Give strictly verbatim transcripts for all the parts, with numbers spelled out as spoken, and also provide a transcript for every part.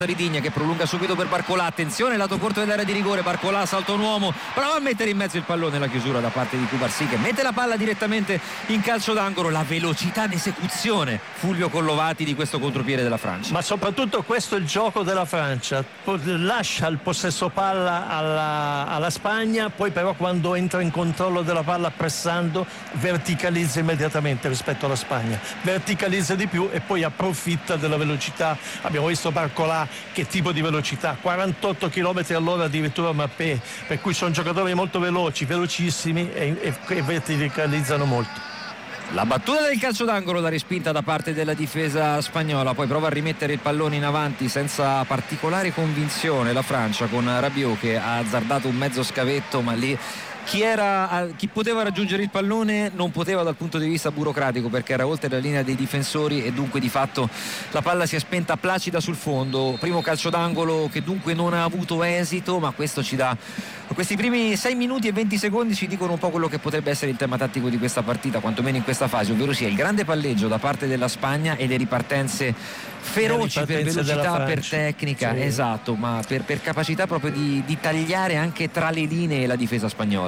Ridigna che prolunga subito per Barcolà, attenzione lato corto dell'area di rigore, Barcolà salta un uomo, prova a mettere in mezzo il pallone, la chiusura da parte di Cubarsí che mette la palla direttamente in calcio d'angolo. La velocità d'esecuzione, Fulvio Collovati, di questo contropiede della Francia. Ma soprattutto questo è il gioco della Francia, lascia il possesso palla alla, alla Spagna, poi però quando entra in controllo della palla pressando verticalizza immediatamente rispetto alla Spagna, verticalizza di più e poi approfitta della velocità. Abbiamo visto Barcolà che tipo di velocità, quarantotto chilometri all'ora addirittura Mappé, per cui sono giocatori molto veloci, velocissimi e, e, e verticalizzano molto. La battuta del calcio d'angolo, la respinta da parte della difesa spagnola, poi prova a rimettere il pallone in avanti senza particolare convinzione la Francia, con Rabiot che ha azzardato un mezzo scavetto, ma lì Chi, era, chi poteva raggiungere il pallone non poteva dal punto di vista burocratico, perché era oltre la linea dei difensori e dunque di fatto la palla si è spenta placida sul fondo. Primo calcio d'angolo che dunque non ha avuto esito, ma questo ci dà, questi primi sei minuti e venti secondi ci dicono un po' quello che potrebbe essere il tema tattico di questa partita, quantomeno in questa fase, ovvero sia il grande palleggio da parte della Spagna e le ripartenze feroci le ripartenze per velocità, per tecnica, sì. Esatto, ma per, per capacità proprio di, di tagliare anche tra le linee la difesa spagnola.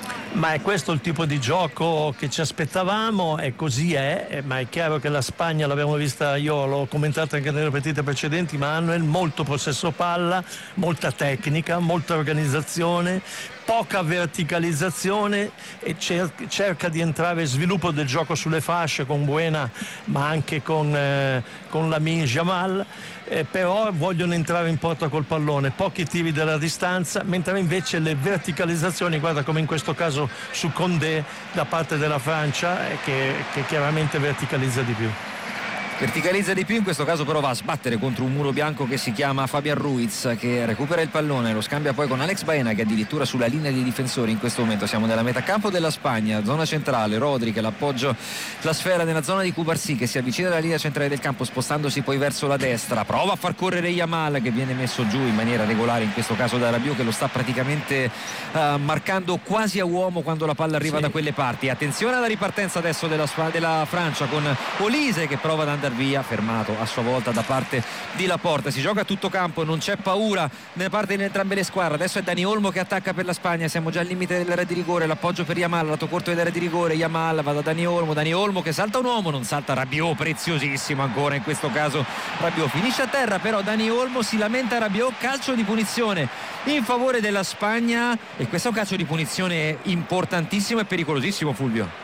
Ma è questo il tipo di gioco che ci aspettavamo e così è, ma è chiaro che la Spagna, l'abbiamo vista, io l'ho commentata anche nelle partite precedenti, Manuel, molto possesso palla, molta tecnica, molta organizzazione, poca verticalizzazione e cer- cerca di entrare, sviluppo del gioco sulle fasce con Buena ma anche con, eh, con Lamine Yamal, eh, però vogliono entrare in porta col pallone, pochi tiri dalla distanza, mentre invece le verticalizzazioni, guarda come in questo caso su Condé da parte della Francia, eh, che, che chiaramente verticalizza di più. Verticalizza di più, in questo caso però va a sbattere contro un muro bianco che si chiama Fabián Ruiz, che recupera il pallone, lo scambia poi con Alex Baena che addirittura sulla linea dei difensori. In questo momento siamo nella metà campo della Spagna, zona centrale, Rodri che l'appoggio, la sfera nella zona di Cubarsí che si avvicina alla linea centrale del campo spostandosi poi verso la destra, prova a far correre Yamal che viene messo giù in maniera regolare, in questo caso da Rabiot che lo sta praticamente uh, marcando quasi a uomo quando la palla arriva sì. da quelle parti. Attenzione alla ripartenza adesso della, della Francia con Olise che prova ad andare via, fermato a sua volta da parte di Laporta. Si gioca a tutto campo, non c'è paura nella parte di entrambe le squadre. Adesso è Dani Olmo che attacca per la Spagna, siamo già al limite dell'area di rigore, l'appoggio per Yamal, lato corto dell'area di rigore, Yamal va da Dani Olmo, Dani Olmo che salta un uomo, non salta Rabiot, preziosissimo ancora in questo caso Rabiot, finisce a terra però Dani Olmo, si lamenta Rabiot, calcio di punizione in favore della Spagna e questo calcio di punizione importantissimo e pericolosissimo, Fulvio.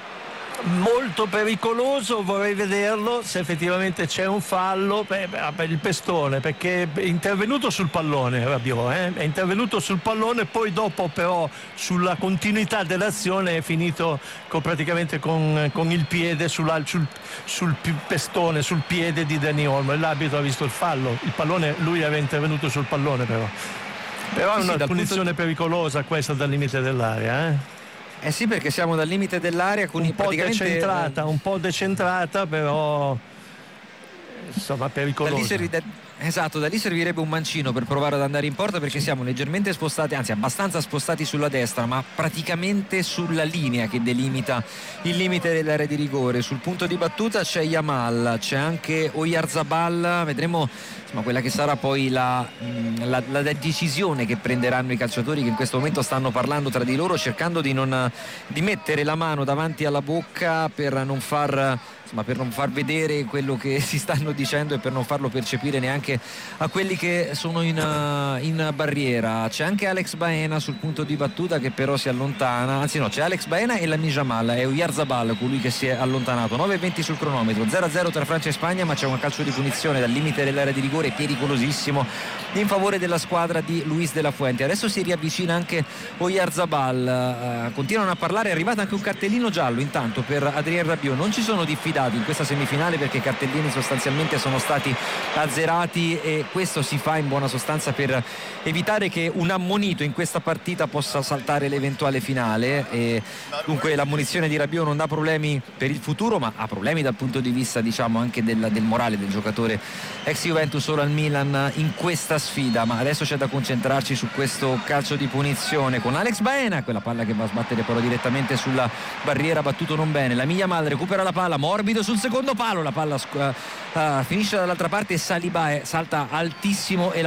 Molto pericoloso, vorrei vederlo se effettivamente c'è un fallo per, per il pestone, perché è intervenuto sul pallone Rabiot, eh? è intervenuto sul pallone, poi dopo però sulla continuità dell'azione è finito con, praticamente con, con il piede sul, sul, sul pestone, sul piede di Dani Olmo, e l'arbitro ha visto il fallo, il pallone, lui aveva intervenuto sul pallone però però è una sì, punizione punto... pericolosa questa dal limite dell'area, eh? Eh sì, perché siamo dal limite dell'area con un po' praticamente... decentrata, un po' decentrata, però insomma pericolosa. Esatto, da lì servirebbe un mancino per provare ad andare in porta, perché siamo leggermente spostati, anzi abbastanza spostati sulla destra, ma praticamente sulla linea che delimita il limite dell'area di rigore. Sul punto di battuta c'è Yamal, c'è anche Oyarzabal, vedremo insomma quella che sarà poi la, la, la decisione che prenderanno i calciatori che in questo momento stanno parlando tra di loro, cercando di, non, di mettere la mano davanti alla bocca per non far insomma per non far vedere quello che si stanno dicendo e per non farlo percepire neanche a quelli che sono in, uh, in barriera. C'è anche Alex Baena sul punto di battuta che però si allontana, anzi no, c'è Alex Baena e Lamine Yamal, è Oyarzabal colui che si è allontanato. Nove e venti sul cronometro, zero a zero tra Francia e Spagna, ma c'è un calcio di punizione dal limite dell'area di rigore pericolosissimo in favore della squadra di Luis de la Fuente. Adesso si riavvicina anche Oyarzabal, uh, continuano a parlare, è arrivato anche un cartellino giallo intanto per Adrien Rabiot. Non ci sono diffidati in questa semifinale perché i cartellini sostanzialmente sono stati azzerati e questo si fa in buona sostanza per evitare che un ammonito in questa partita possa saltare l'eventuale finale, e dunque l'ammonizione di Rabiot non dà problemi per il futuro, ma ha problemi dal punto di vista diciamo anche del, del morale del giocatore ex Juventus solo al Milan in questa sfida. Ma adesso c'è da concentrarci su questo calcio di punizione con Alex Baena, quella palla che va a sbattere però direttamente sulla barriera, battuto non bene. Lamine Yamal recupera la palla, morbido sul secondo palo, la palla uh, uh, finisce dall'altra parte e Saliba è salta altissimo e